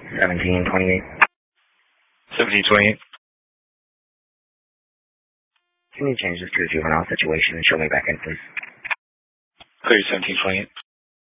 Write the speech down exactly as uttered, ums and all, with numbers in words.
seventeen twenty-eight. seventeen twenty-eight. Can you change this to a juvenile situation and show me back in, please? Clear seventeen twenty-eight.